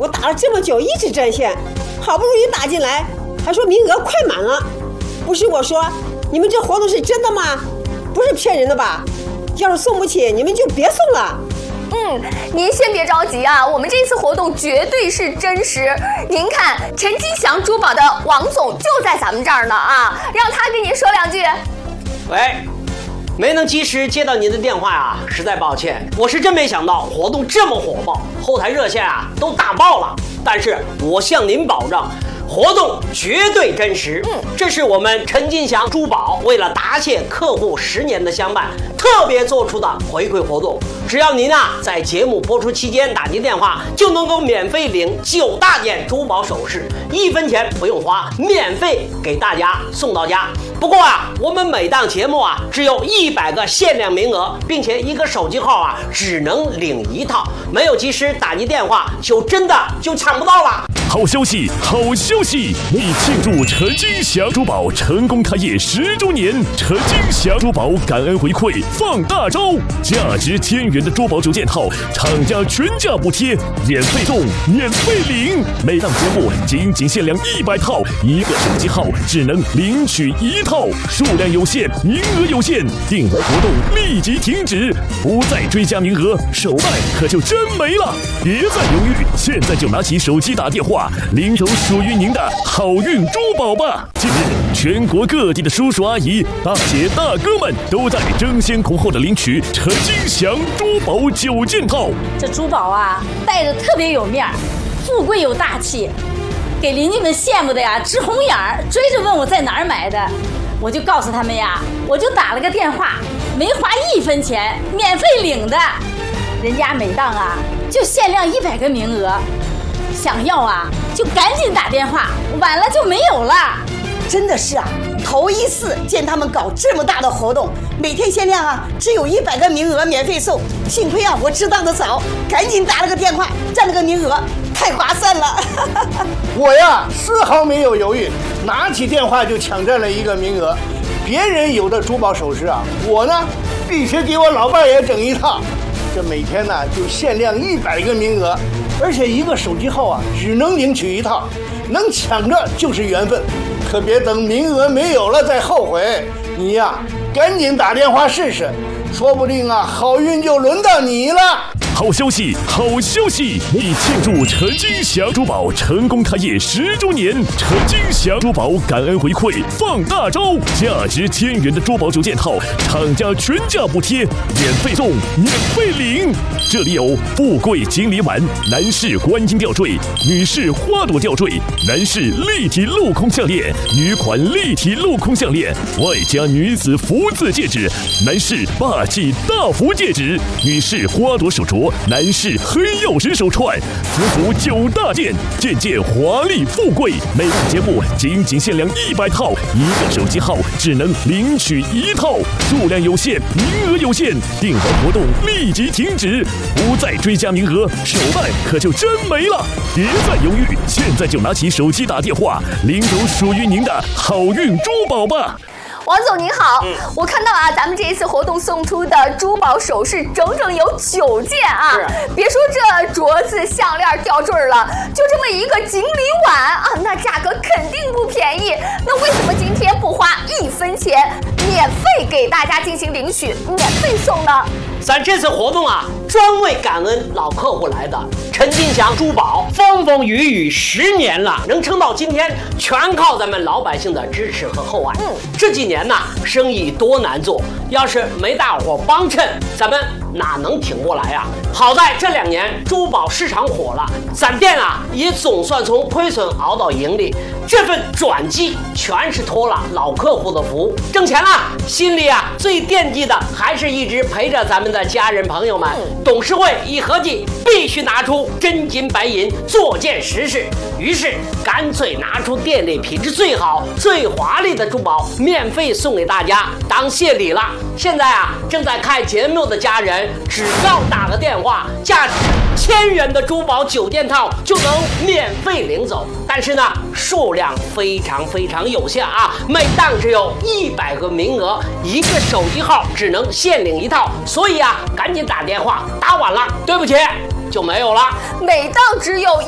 我打了这么久，一直占线，好不容易打进来，还说名额快满了。不是我说，你们这活动是真的吗？不是骗人的吧？要是送不起，你们就别送了。 您先别着急啊，我们这次活动绝对是真实。您看，陈金祥珠宝的王总就在咱们这儿呢啊，让他跟您说两句。 喂，没能及时接到您的电话啊，实在抱歉。我是真没想到活动这么火爆，后台热线啊都打爆了。但是我向您保证，活动绝对真实。这是我们陈金祥珠宝为了答谢客户10年的相伴，特别做出的回馈活动。只要您在节目播出期间打进电话，就能够免费领9大件珠宝首饰，1分钱不用花，免费给大家送到家。不过我们每档节目只有100个限量名额，并且一个手机号只能领1套，没有及时打进电话，真的抢不到了。 好消息，好消息！为庆祝陈金祥珠宝成功开业10周年，陈金祥珠宝感恩回馈放大招，价值1000元的珠宝9件套，厂家全价补贴，免费送，免费领。每档节目仅限量100套，一个手机号只能领取1套，数量有限，名额有限，订单活动立即停止，不再追加名额，手办可就真没了。别再犹豫，现在就拿起手机打电话，领走属于您的好运珠宝吧！近日，全国各地的叔叔阿姨、大姐大哥们都在争先恐后的领取陈金祥珠宝9件套。 这珠宝戴着特别有面儿，富贵又大气，给邻居们羡慕的直红眼儿，追着问我在哪儿买的。我就告诉他们我就打了个电话，没花1分钱，免费领的。人家每档就限量100个名额，想要就赶紧打电话，晚了就没有了。 真的是头一次见他们搞这么大的活动，每天限量只有100个名额免费送。幸亏我知道的早，赶紧打了个电话，占了个名额，太划算了。 我丝毫没有犹豫，拿起电话就抢占了1个名额。别人有的珠宝首饰我呢必须给我老伴也整1套。这每天就限量100个名额，而且一个手机号只能领取1套，能抢着就是缘分，可别等名额没有了再后悔。你赶紧打电话试试，说不定好运就轮到你了。 好消息，好消息！为庆祝陈金祥珠宝成功开业10周年，陈金祥珠宝感恩回馈放大招，价值1000元的珠宝9件套，厂家全价补贴，免费送，免费领。这里有富贵金梨丸、男士观音吊坠、女士花朵吊坠、男士立体镂空项链、女款立体镂空项链，外加女子福字戒指，男士霸气大福戒指，女士花朵手镯，男士黑曜石手串，福9大件，件件华丽富贵。每档节目仅限量100套，一个手机号只能领取1套，数量有限，名额有限，订单活动立即停止，不再追加名额，手办可就真没了。别再犹豫，现在就拿起手机打电话，领走属于您的好运珠宝吧。 王总您好，我看到咱们这一次活动送出的珠宝首饰整整有9件别说这镯子、项链、吊坠了，就这么一个锦鲤碗那价格肯定不便宜。那为什么今天不花1分钱，免费给大家进行领取，免费送呢？ 咱这次活动专为感恩老客户来的。陈金祥珠宝风风雨雨10年了，能撑到今天，全靠咱们老百姓的支持和厚爱。这几年生意多难做，要是没大伙帮衬，咱们哪能挺过来好在这2年珠宝市场火了，咱店也总算从亏损熬到盈利。这份转机全是托了老客户的福，挣钱了，心里最惦记的还是一直陪着咱们的家人朋友们。董事会一合计，必须拿出真金白银做件实事，于是干脆拿出店里品质最好、最华丽的珠宝，免费送给大家当谢礼了。现在正在看节目的家人，只要打个电话，价值1000元的珠宝9件套就能免费领走。但是数量非常有限每档只有100个名额，一个手机号只能限领1套，所以赶紧打电话，打晚了对不起就没有了。 每档只有